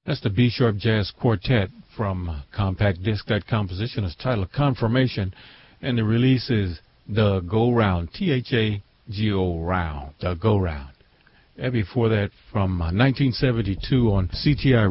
That's the B-sharp Jazz Quartet from Compact Disc. That composition is titled Confirmation, and the release is The Go Round, T-H-A-G-O Round, The Go Round. And before that, from 1972 on CTI